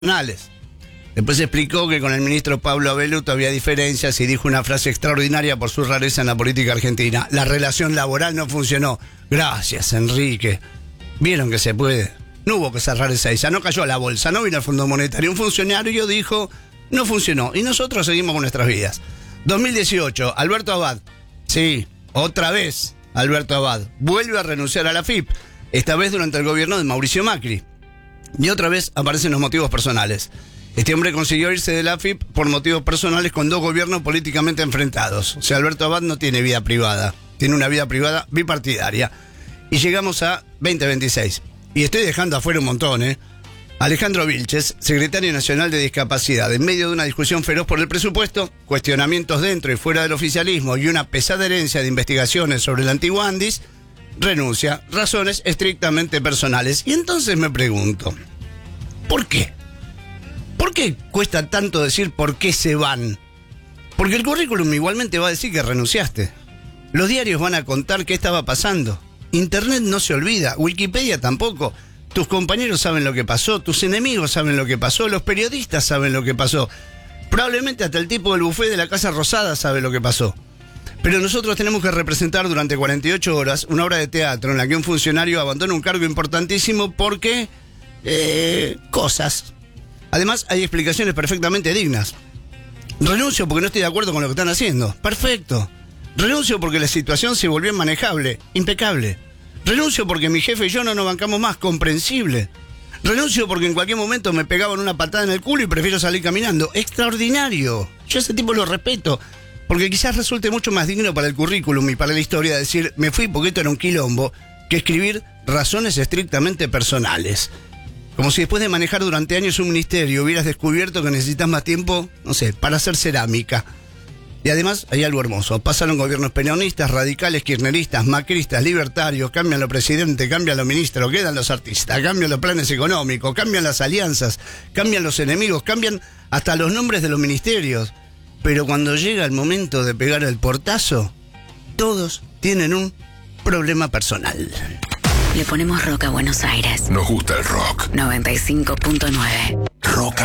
personales. Después explicó que con el ministro Pablo Abeluto había diferencias y dijo una frase extraordinaria por su rareza en la política argentina. La relación laboral no funcionó. Gracias, Enrique. Vieron que se puede. No hubo que cerrar esa, no cayó a la bolsa, no vino al Fondo Monetario. Un funcionario dijo, no funcionó. Y nosotros seguimos con nuestras vidas. 2018, Alberto Abad. Sí, otra vez Alberto Abad. Vuelve a renunciar a la AFIP. Esta vez durante el gobierno de Mauricio Macri. Y otra vez aparecen los motivos personales. Este hombre consiguió irse de la AFIP por motivos personales con dos gobiernos políticamente enfrentados. O sea, Alberto Abad no tiene vida privada. Tiene una vida privada bipartidaria. Y llegamos a 2026. Y estoy dejando afuera un montón, ¿eh? Alejandro Vilches, secretario nacional de Discapacidad, en medio de una discusión feroz por el presupuesto, cuestionamientos dentro y fuera del oficialismo y una pesada herencia de investigaciones sobre el antiguo Andis, renuncia, razones estrictamente personales. Y entonces me pregunto, ¿por qué? ¿Por qué cuesta tanto decir por qué se van? Porque el currículum igualmente va a decir que renunciaste. Los diarios van a contar qué estaba pasando. Internet no se olvida, Wikipedia tampoco. Tus compañeros saben lo que pasó, tus enemigos saben lo que pasó, los periodistas saben lo que pasó. Probablemente hasta el tipo del buffet de la Casa Rosada sabe lo que pasó. Pero nosotros tenemos que representar durante 48 horas una obra de teatro en la que un funcionario abandona un cargo importantísimo porque... cosas. Además, hay explicaciones perfectamente dignas. Renuncio porque no estoy de acuerdo con lo que están haciendo. Perfecto. Renuncio porque la situación se volvió inmanejable. Impecable. Renuncio porque mi jefe y yo no nos bancamos más. Comprensible. Renuncio porque en cualquier momento me pegaban una patada en el culo y prefiero salir caminando. Extraordinario. Yo a ese tipo lo respeto. Porque quizás resulte mucho más digno para el currículum y para la historia decir me fui porque esto era un quilombo que escribir razones estrictamente personales. Como si después de manejar durante años un ministerio hubieras descubierto que necesitas más tiempo, no sé, para hacer cerámica. Y además hay algo hermoso. Pasaron gobiernos peronistas, radicales, kirchneristas, macristas, libertarios, cambian los presidentes, cambian los ministros, quedan los artistas, cambian los planes económicos, cambian las alianzas, cambian los enemigos, cambian hasta los nombres de los ministerios. Pero cuando llega el momento de pegar el portazo, todos tienen un problema personal. Le ponemos rock a Buenos Aires. Nos gusta el rock. 95.9.